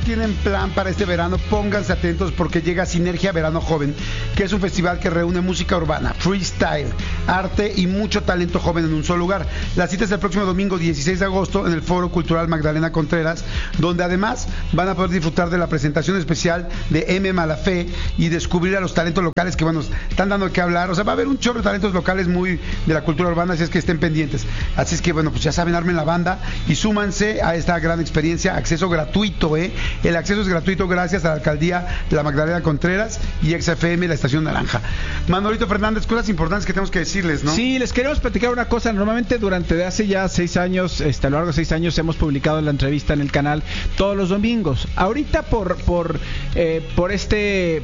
tienen plan para este verano, pónganse atentos porque llega Sinergia Verano Joven, que es un festival que reúne música urbana, freestyle, arte y mucho talento joven en un solo lugar. La cita es el próximo domingo 16 de agosto en el Foro Cultural Magdalena Contreras, donde además van a poder disfrutar de la presentación especial de M. Malafé y descubrir a los talentos locales que, bueno, están dando que hablar. O sea, va a haber un chorro de talentos locales muy de la cultura urbana, así es que estén pendientes. Así es que, bueno, pues ya saben, armen la banda y súmanse a esta gran experiencia. Acceso gratuito, El acceso es gratuito gracias a la Alcaldía de la Magdalena Contreras y XFM, la Estación Naranja. Manolito Fernández, cosas importantes que tenemos que decirles, ¿no? Sí, les queremos platicar una cosa. Normalmente durante hace ya 6 años, a lo largo de 6 años, hemos publicado la entrevista en el canal todos los domingos. Ahorita por este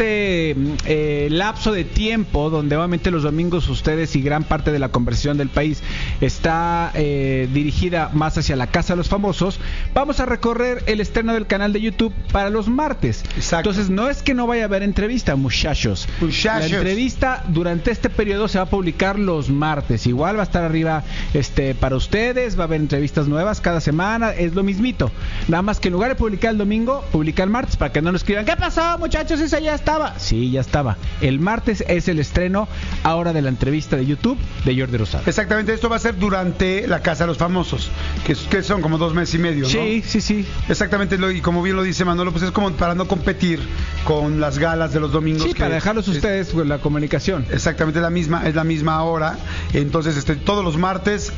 lapso de tiempo, donde obviamente los domingos ustedes y gran parte de la conversación del país está dirigida más hacia la Casa de los Famosos, vamos a recorrer el estreno del canal de YouTube para los martes. Exacto. Entonces no es que no vaya a haber entrevista, muchachos. La entrevista durante este periodo se va a publicar los martes. Igual va a estar arriba para ustedes, va a haber entrevistas nuevas cada semana, es lo mismito. Nada más que en lugar de publicar el domingo, publica el martes para que no nos escriban: ¿qué pasó, muchachos? ¿Esa ya estaba? Sí, ya estaba. El martes es el estreno ahora de la entrevista de YouTube de Jordi Rosado. Exactamente, esto va a ser durante la Casa de los Famosos, que son como 2 meses y medio, ¿no? Sí. Exactamente, y como bien lo dice Manolo, pues es como para no competir con las galas de los domingos. Sí, para dejarlos ustedes con la comunicación. Exactamente, es la misma hora. Entonces, todos los martes,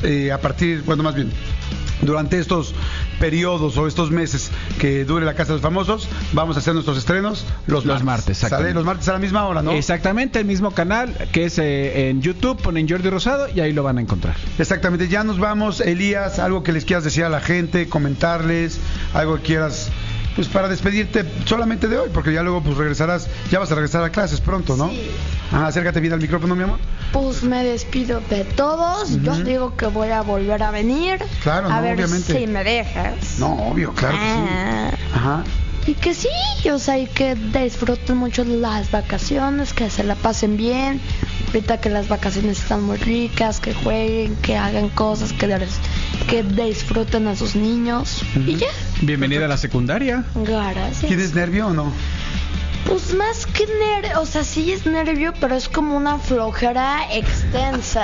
durante estos periodos o estos meses que dure la Casa de los Famosos, vamos a hacer nuestros estrenos los martes. ¿Sale? Los martes a la misma hora, ¿no? Exactamente, el mismo canal que es en YouTube, ponen Jordi Rosado y ahí lo van a encontrar. Exactamente, ya nos vamos. Elías, algo que les quieras decir a la gente, comentarles, algo que quieras, pues para despedirte solamente de hoy, porque ya luego pues ya vas a regresar a clases pronto, ¿no? Sí. Acércate bien al micrófono, mi amor. Pues me despido de todos. Yo digo que voy a volver a venir. Claro, a ver obviamente. si me dejas. No, obvio, claro que sí. Ajá. Y que sí, o sea, y que disfruten mucho las vacaciones, que se la pasen bien. Ahorita que las vacaciones están muy ricas, que jueguen, que hagan cosas, que disfruten a sus niños. Y ya. Bienvenida a la secundaria. Gracias. ¿Tienes nervio o no? Pues más que nervio, o sea, sí es nervio, pero es como una flojera extensa.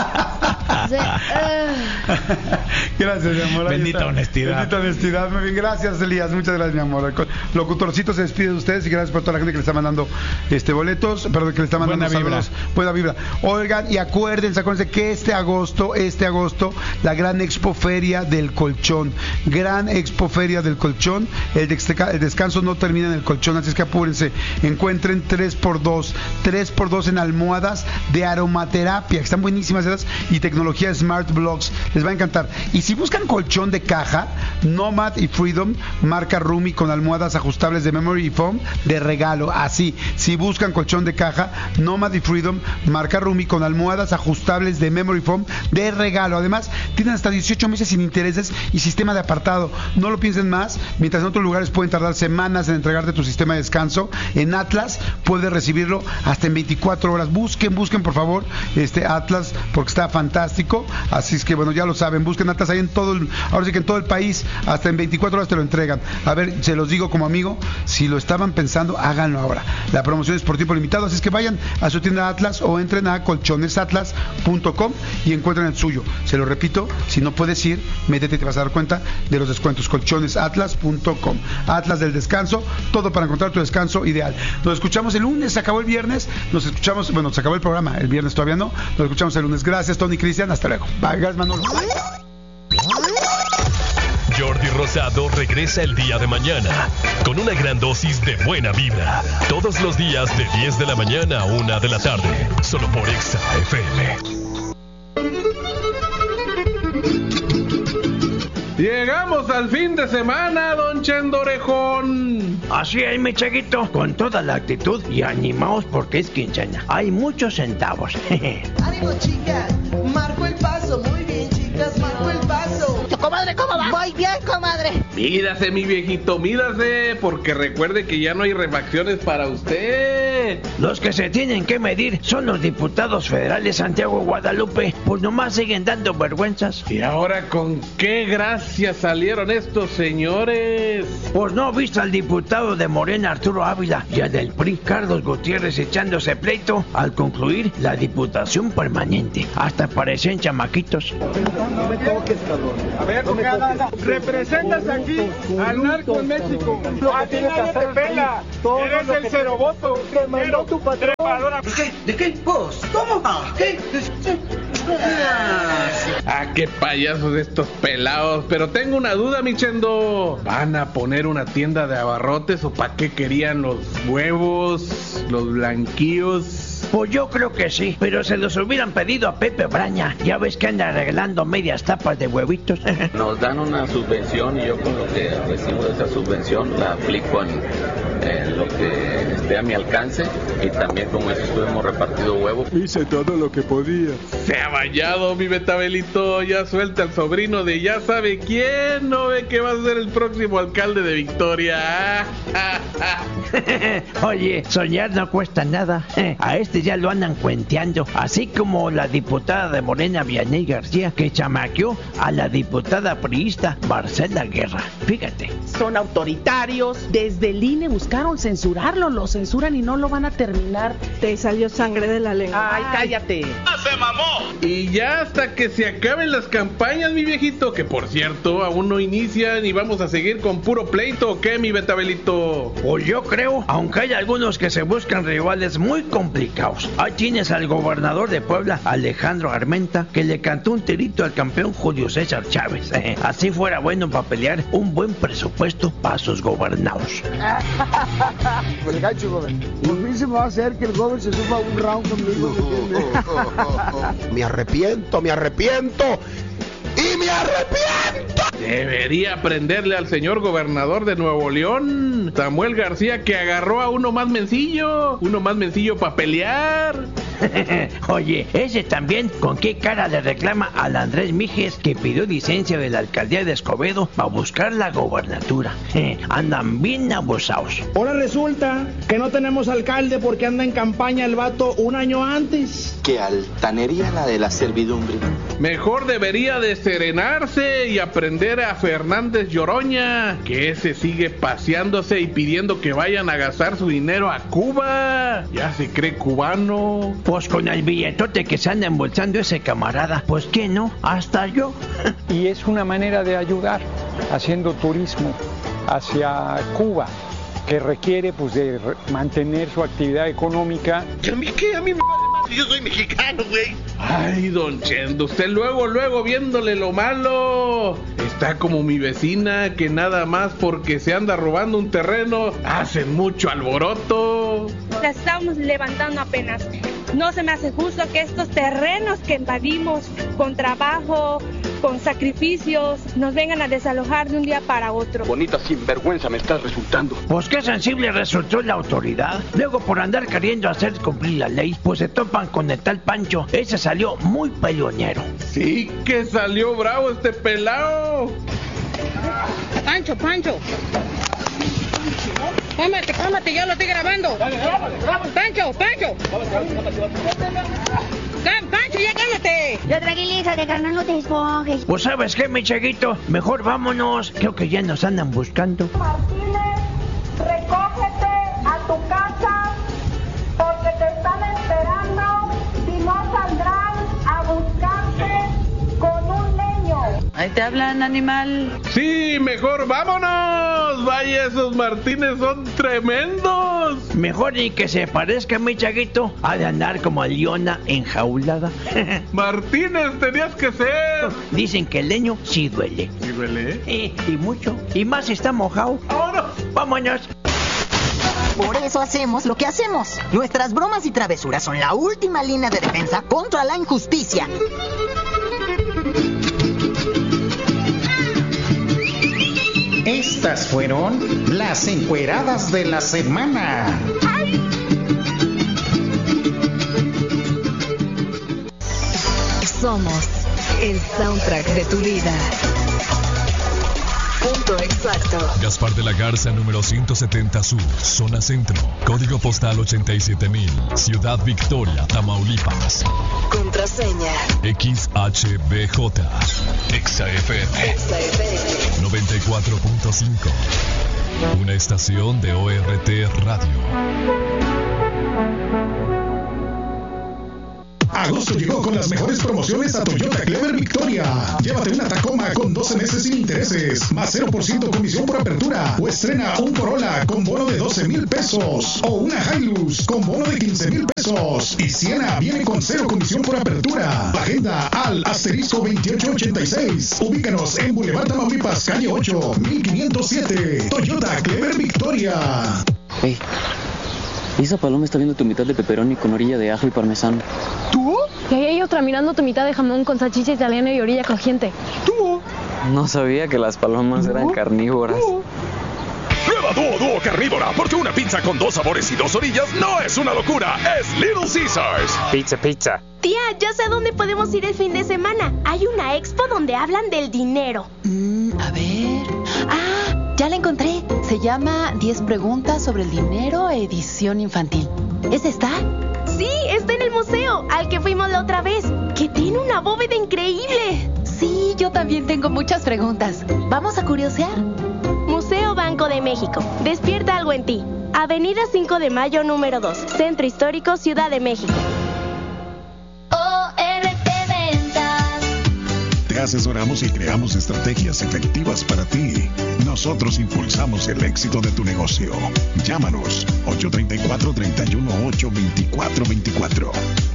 Gracias, mi amor. Bendita honestidad. Bendita honestidad. Muy bien, gracias, Elías. Muchas gracias, mi amor. El locutorcito se despide de ustedes y gracias por toda la gente que le está mandando boletos, perdón, que le está mandando saludos. Buena vibra. Oigan, y acuérdense que este agosto, la gran expoferia del colchón. Gran expoferia del colchón. El descanso no termina en el colchón, así es que apúrense. Encuentren 3x2 en almohadas de aromaterapia, que están buenísimas esas, y tecnología Smart Blocks, les va a encantar. Y si buscan colchón de caja, Nomad y Freedom, marca Rumi, con almohadas ajustables de Memory Foam de regalo. Así, si buscan colchón de caja, Nomad y Freedom, marca Rumi, con almohadas ajustables de Memory Foam de regalo. Además, tienen hasta 18 meses sin intereses y sistema de apartado. No lo piensen más, mientras en otros lugares pueden tardar semanas en entregarte tu sistema de descanso, en Atlas puedes recibirlo hasta en 24 horas. Busquen por favor Atlas, porque está fantástico. Así es que bueno, ya lo saben, busquen Atlas ahí ahora sí que en todo el país, hasta en 24 horas te lo entregan. A ver, se los digo como amigo, si lo estaban pensando, háganlo ahora. La promoción es por tiempo limitado, así es que vayan a su tienda Atlas o entren a colchonesatlas.com y encuentren el suyo. Se lo repito, si no puedes ir, métete y te vas a dar cuenta de los descuentos. colchonesatlas.com. Atlas del descanso, todo para encontrar tu descanso ideal. Nos escuchamos el lunes, se acabó el viernes, se acabó el programa, el viernes todavía no, nos escuchamos el lunes. Gracias, Tony, Cristian, hasta luego. Bye, gracias, Manolo. Jordi Rosado regresa el día de mañana con una gran dosis de buena vibra. Todos los días de 10 de la mañana a 1 de la tarde, solo por Exa FM. Llegamos al fin de semana, don Chendo Orejón. Así es, mi chaguito, con toda la actitud y animaos porque es quincena. Hay muchos centavos. ¡Ánimo, chicas! Marco el paso, muy bien, chicas, marco el paso. Comadre, ¿cómo va? Voy bien, comadre. Mídase, mi viejito, mídase, porque recuerde que ya no hay refacciones para usted. Los que se tienen que medir son los diputados federales Santiago Guadalupe, pues nomás siguen dando vergüenzas. ¿Y ahora con qué gracia salieron estos señores? Pues no, visto al diputado de Morena Arturo Ávila y al del PRI Carlos Gutiérrez echándose pleito al concluir la diputación permanente. Hasta parecen chamaquitos. No me toques, cabrón. A ver, representas aquí al narco en México. A ti nadie te pela. Eres el cero voto. Te mandó tu patrón. ¿De qué? ¿Vos? ¿Cómo? ¿Qué? Qué payasos estos pelados. Pero tengo una duda, mi Chendo. ¿Van a poner una tienda de abarrotes o para qué querían los huevos, los blanquillos? Pues yo creo que sí, pero se los hubieran pedido a Pepe Braña. Ya ves que anda arreglando medias tapas de huevitos. Nos dan una subvención y yo con lo que recibo de esa subvención la aplico en lo que esté a mi alcance, y también con eso estuvimos repartido huevo. Hice todo lo que podía. Se ha vallado, mi Betabelito. Ya suelta al sobrino de ya sabe quién. No ve que va a ser el próximo alcalde de Victoria. Oye, soñar no cuesta nada. A este ya lo andan cuenteando, así como la diputada de Morena Vianney García, que chamaqueó a la diputada priista Marcela Guerra. Fíjate. Son autoritarios. Desde el INE buscaron censurarlo, lo censuran y no lo van a terminar. Te salió sangre de la lengua. Ay, cállate. ¡Se mamó! Y ya hasta que se acaben las campañas, mi viejito, que por cierto aún no inician, y vamos a seguir con puro pleito, ¿o qué, mi Betabelito? Pues yo creo, aunque hay algunos que se buscan rivales muy complicados. Ahí tienes al gobernador de Puebla, Alejandro Armenta, que le cantó un tirito al campeón Julio César Chávez. Así fuera bueno para pelear un buen presupuesto para sus gobernados. El gacho, joven. Por mí se me va a hacer que el joven se suba un round conmigo. Me arrepiento y me arrepiento. Debería aprenderle al señor gobernador de Nuevo León, Samuel García, que agarró a uno más mencillo para pelear. Oye, ese también, ¿con qué cara le reclama al Andrés Mijes, que pidió licencia de la alcaldía de Escobedo para buscar la gobernatura? Andan bien abusados. Ahora resulta que no tenemos alcalde porque anda en campaña el vato un año antes. Qué altanería la de la servidumbre. Mejor debería de serenarse y aprender a Fernández Lloroña, que ese sigue paseándose y pidiendo que vayan a gastar su dinero a Cuba. Ya se cree cubano. Pues con el billetote que se anda embolsando ese camarada, pues ¿qué no? Hasta yo. Y es una manera de ayudar, haciendo turismo hacia Cuba, que requiere pues de mantener su actividad económica. ¿A mí qué? A mí me vale más, yo soy mexicano, güey. Ay, don Chendo, usted luego viéndole lo malo. Está como mi vecina, que nada más porque se anda robando un terreno hacen mucho alboroto. La estamos levantando apenas. No se me hace justo que estos terrenos que invadimos con trabajo, con sacrificios, nos vengan a desalojar de un día para otro. Bonita sinvergüenza me estás resultando. Pues qué sensible resultó la autoridad. Luego, por andar queriendo hacer cumplir la ley, pues se topan con el tal Pancho. Ese salió muy peleonero. Sí que salió bravo este pelao. Pancho. Cálmate, yo lo estoy grabando. Pancho. Pancho, ya cálmate. Ya tranquilízate, carnal, no te esponjes. Pues ¿sabes qué, mi chaguito? Mejor vámonos. Creo que ya nos andan buscando. Martínez, recógete a tu casa porque te están esperando. Si no, saldrán a buscarte con un leño. Ahí te hablan, animal. Sí, mejor vámonos. Vaya, esos Martínez son tremendos. Mejor ni que se parezca, mi chaguito, ha de andar como a leona enjaulada. Martínez, tenías que ser. Dicen que el leño sí duele. ¿Sí duele? Y mucho. Y más si está mojado. Vámonos. Por eso hacemos lo que hacemos. Nuestras bromas y travesuras son la última línea de defensa contra la injusticia. Estas fueron las encueradas de la semana. Somos el soundtrack de tu vida. Punto exacto. Gaspar de la Garza, número 170 Sur, zona centro. Código postal 87,000. Ciudad Victoria, Tamaulipas. Contraseña. XHBJ. XFM. 94.5. Una estación de ORT Radio. Agosto llegó con las mejores promociones a Toyota Clever Victoria. Llévate una Tacoma con 12 meses sin intereses, más 0% comisión por apertura. O estrena un Corolla con bono de 12,000 pesos. O una Hilux con bono de 15,000 pesos. Y Siena viene con 0 comisión por apertura. Agenda al *2886. Ubícanos en Boulevard Tamaulipas, calle 8, 1507. Toyota Clever Victoria. Hey. Esa paloma está viendo tu mitad de pepperoni con orilla de ajo y parmesano. ¿Tú? Y ahí hay otra mirando tu mitad de jamón con salchicha italiana y orilla crujiente. ¿Tú? No sabía que las palomas eran carnívoras. Prueba Duo Carnívora, porque una pizza con 2 sabores y 2 orillas no es una locura, es Little Caesars. Pizza. Tía, ya sé a dónde podemos ir el fin de semana. Hay una expo donde hablan del dinero. A ver... Ya la encontré. Se llama 10 preguntas sobre el dinero, edición infantil. ¿Esa está? Sí, está en el museo, al que fuimos la otra vez, que tiene una bóveda increíble. Sí, yo también tengo muchas preguntas. ¿Vamos a curiosear? Museo Banco de México. Despierta algo en ti. Avenida 5 de Mayo, número 2. Centro Histórico, Ciudad de México. Te asesoramos y creamos estrategias efectivas para ti. Nosotros impulsamos el éxito de tu negocio. Llámanos 834-318-2424.